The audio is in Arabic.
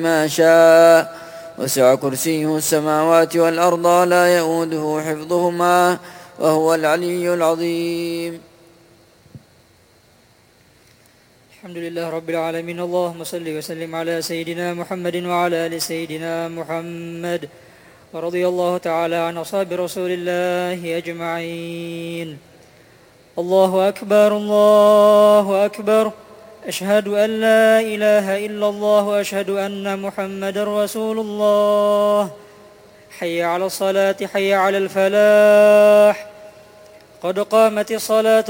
ما شاء وسع كرسيه السماوات والأرض لا يئوده حفظهما وهو العلي العظيم. الحمد لله رب العالمين. اللهم صل وسلم على سيدنا محمد وعلى آل سيدنا محمد، ورضي الله تعالى عن أصحاب رسول الله أجمعين. الله أكبر الله أكبر، أشهد أن لا إله إلا الله وأشهد أن محمدا رسول الله. حي على الصلاة حي على الفلاح، قد قامت الصلاة